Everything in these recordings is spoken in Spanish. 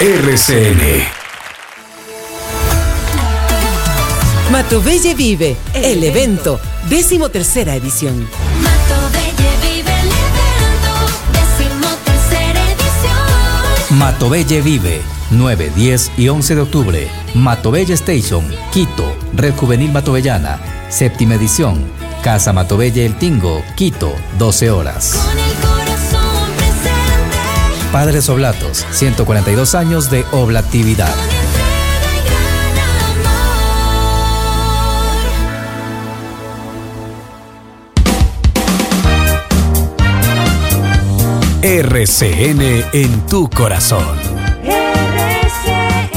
RCN. Matobelle Vive, el evento, 13ª edición. Matobelle Vive, el evento, 13ª edición. Matobelle Vive, 9, 10 y 11 de octubre. Matobelle Station, Quito, Red Juvenil Matobellana, 7ª edición. Casa Matobelle El Tingo, Quito, 12 horas. Con el corazón presente. Padres Oblatos, 142 años de oblatividad. Con entrega y gran amor. RCN en tu corazón. RCN.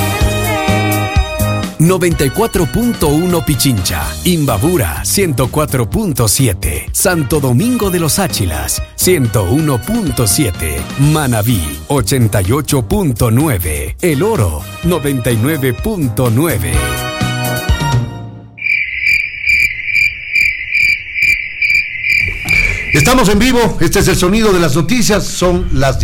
94.1 Pichincha, Imbabura 104.7, Santo Domingo de los Áchilas 101.7, Manabí 88.9, El Oro 99.9. Estamos en vivo, este es el sonido de las noticias, son las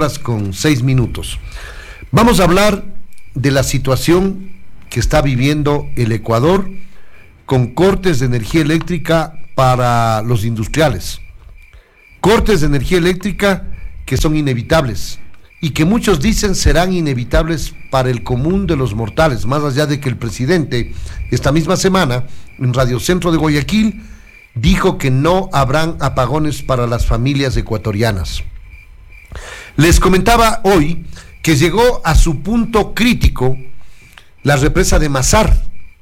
18:06. Vamos a hablar de la situación que está viviendo el Ecuador con cortes de energía eléctrica para los industriales. Cortes de energía eléctrica que son inevitables y que muchos dicen serán inevitables para el común de los mortales, más allá de que el presidente esta misma semana en Radio Centro de Guayaquil dijo que no habrán apagones para las familias ecuatorianas. Les comentaba hoy que llegó a su punto crítico la represa de Mazar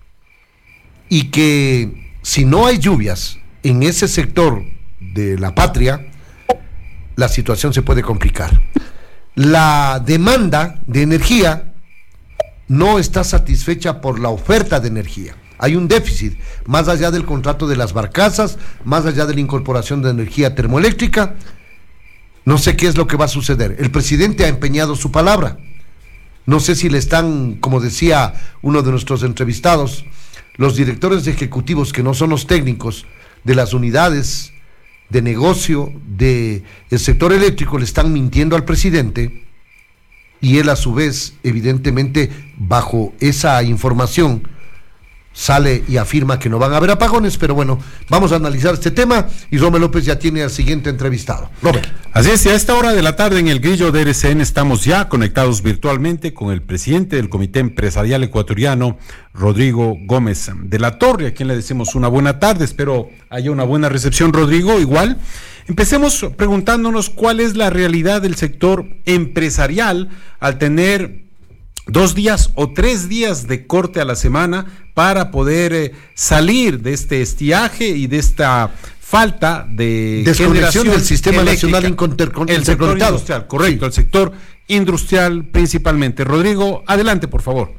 y que si no hay lluvias en ese sector de la patria, la situación se puede complicar. La demanda de energía no está satisfecha por la oferta de energía. Hay un déficit, más allá del contrato de las barcazas, más allá de la incorporación de energía termoeléctrica. No sé qué es lo que va a suceder. El presidente ha empeñado su palabra. No sé si le están, como decía uno de nuestros entrevistados, los directores ejecutivos, que no son los técnicos de las unidades de negocio del sector eléctrico, le están mintiendo al presidente, y él a su vez, evidentemente, bajo esa información, sale y afirma que no van a haber apagones. Pero bueno, vamos a analizar este tema y Romel López ya tiene al siguiente entrevistado. Robert. Así es, y a esta hora de la tarde en el grillo de RCN estamos ya conectados virtualmente con el presidente del Comité Empresarial Ecuatoriano, Rodrigo Gómez de la Torre, a quien le decimos una buena tarde. Espero haya una buena recepción, Rodrigo. Igual, empecemos preguntándonos cuál es la realidad del sector empresarial al tener 2 días o 3 días de corte a la semana para poder salir de este estiaje y de esta falta de desconexión del sistema nacional interconectado. El sector industrial, correcto, sí. El sector industrial principalmente. Rodrigo, adelante, por favor.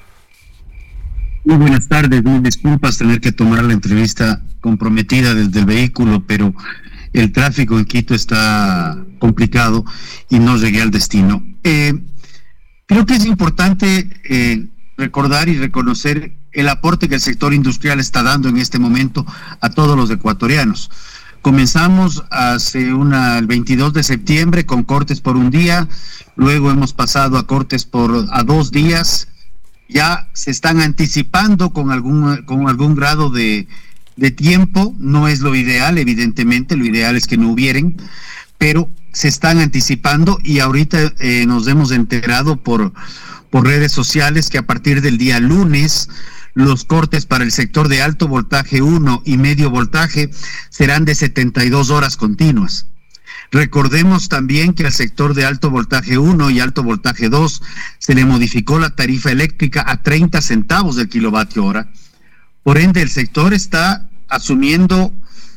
Muy buenas tardes, mil disculpas tener que tomar la entrevista comprometida desde el vehículo, pero el tráfico en Quito está complicado y no llegué al destino. Creo que es importante recordar y reconocer el aporte que el sector industrial está dando en este momento a todos los ecuatorianos. Comenzamos el 22 de septiembre con cortes por un día, luego hemos pasado a cortes a 2 días, ya se están anticipando con algún grado de tiempo. No es lo ideal, evidentemente, lo ideal es que no hubieran, pero se están anticipando y ahorita nos hemos enterado por redes sociales que a partir del día lunes los cortes para el sector de alto voltaje 1 y medio voltaje serán de 72 horas continuas. Recordemos también que al sector de alto voltaje 1 y alto voltaje 2 se le modificó la tarifa eléctrica a 30 centavos del kilovatio hora. Por ende, el sector está asumiendo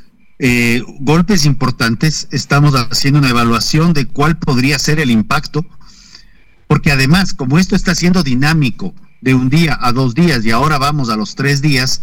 golpes importantes. Estamos haciendo una evaluación de cuál podría ser el impacto, porque además, como esto está siendo dinámico de un día a 2 días y ahora vamos a los 3 días,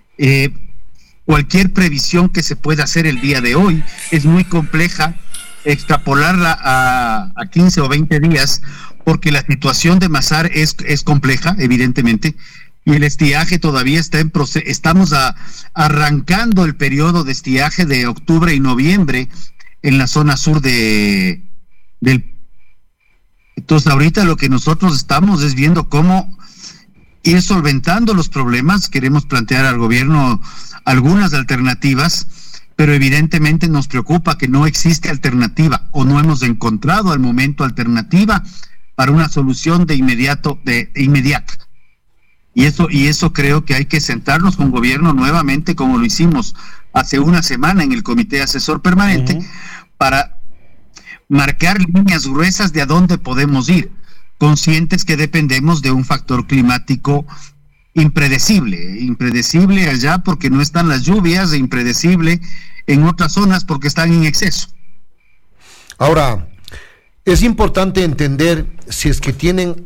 cualquier previsión que se pueda hacer el día de hoy es muy compleja extrapolarla a 15 o 20 días, porque la situación de Mazar es compleja, evidentemente, y el estiaje todavía está en proceso. Estamos arrancando el periodo de estiaje de octubre y noviembre en la zona sur del Entonces ahorita lo que nosotros estamos es viendo cómo ir solventando los problemas. Queremos plantear al gobierno algunas alternativas, pero evidentemente nos preocupa que no existe alternativa o no hemos encontrado al momento alternativa para una solución de inmediata. Y eso creo que hay que sentarnos con gobierno nuevamente, como lo hicimos hace una semana en el Comité Asesor Permanente, para marcar líneas gruesas de a dónde podemos ir, conscientes que dependemos de un factor climático impredecible allá porque no están las lluvias, e impredecible en otras zonas porque están en exceso. Ahora, es importante entender si es que tienen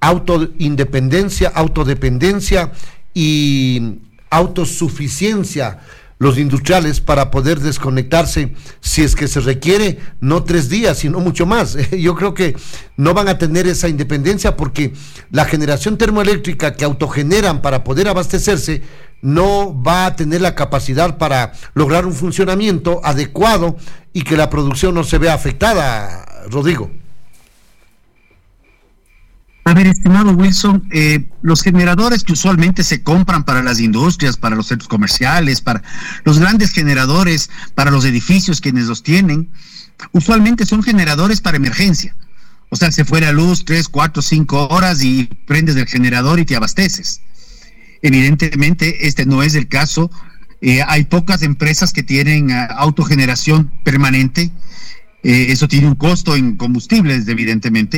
autodependencia y autosuficiencia los industriales para poder desconectarse, si es que se requiere, no 3 días, sino mucho más. Yo creo que no van a tener esa independencia porque la generación termoeléctrica que autogeneran para poder abastecerse no va a tener la capacidad para lograr un funcionamiento adecuado y que la producción no se vea afectada, Rodrigo. A ver, estimado Wilson, los generadores que usualmente se compran para las industrias, para los centros comerciales, para los grandes generadores, para los edificios quienes los tienen, usualmente son generadores para emergencia. O sea, se fue la luz 3, 4, 5 horas y prendes el generador y te abasteces. Evidentemente, este no es el caso. Hay pocas empresas que tienen autogeneración permanente. Eso tiene un costo en combustibles, evidentemente.